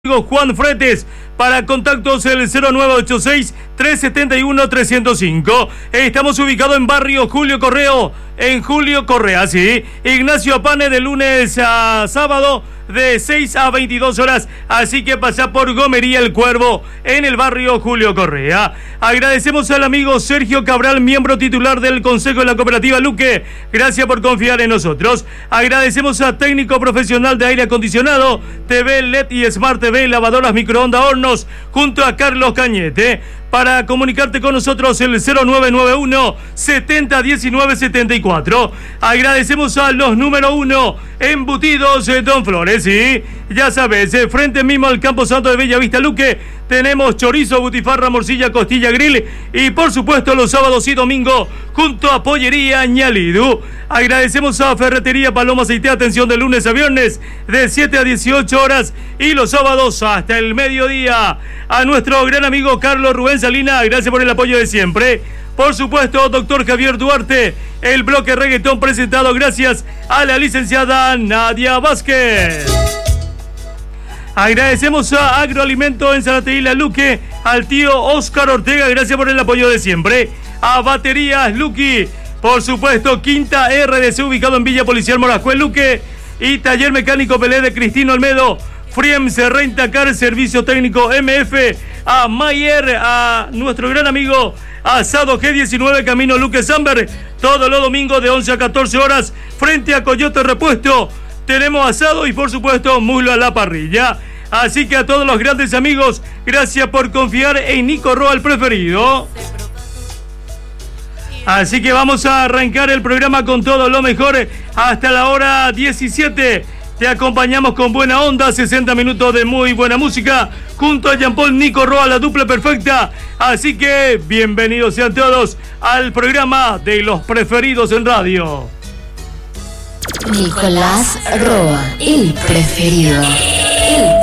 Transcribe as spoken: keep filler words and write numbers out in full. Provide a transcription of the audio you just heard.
Juan Fretes. Para contactos el cero nueve ocho seis, tres siete uno, tres cero cinco. Estamos ubicados en barrio Julio Correo, en Julio Correa, sí. Ignacio Apane de lunes a sábado de seis a veintidós horas, así que pasa por Gomería El Cuervo en el barrio Julio Correa. Agradecemos al amigo Sergio Cabral, miembro titular del Consejo de la Cooperativa Luque, gracias por confiar en nosotros. Agradecemos a técnico profesional de aire acondicionado, T V L E D y Smart T V, lavadoras, microondas, hornos, junto a Carlos Cañete. Para comunicarte con nosotros el cero nueve nueve uno, setenta, diecinueve, setenta y cuatro. Agradecemos a los número uno, Embutidos eh, Don Flores, sí. Ya sabes, eh, frente mismo al Campo Santo de Bellavista Luque, tenemos chorizo, butifarra, morcilla, costilla, grill y por supuesto los sábados y domingos junto a Pollería Ñalidu. Agradecemos a Ferretería Paloma Aceite, atención de lunes a viernes de siete a dieciocho horas y los sábados hasta el mediodía. A nuestro gran amigo Carlos Rubén Salina, gracias por el apoyo de siempre. Por supuesto, doctor Javier Duarte, el bloque reggaetón presentado gracias a la licenciada Nadia Vázquez. Agradecemos a Agroalimento en Zarategui La Luque, al tío Oscar Ortega, gracias por el apoyo de siempre. A Baterías Luqui, por supuesto, Quinta R D C, ubicado en Villa Policial Morascuel Luque, y Taller Mecánico Pelé de Cristino Olmedo, Friems Rentacar, Servicio Técnico M F, a Mayer, a nuestro gran amigo Asado G diecinueve, Camino Luque Samber, todos los domingos de once a catorce horas, frente a Coyote Repuesto. Tenemos asado y por supuesto muslo a la parrilla. Así que a todos los grandes amigos, gracias por confiar en Nico Roa, el preferido. Así que vamos a arrancar el programa con todo lo mejor hasta la hora diecisiete. Te acompañamos con buena onda, sesenta minutos de muy buena música, junto a Jean-Paul Nico Roa, la dupla perfecta. Así que bienvenidos sean todos al programa de los preferidos en radio. Nicolás Roa, el preferido. El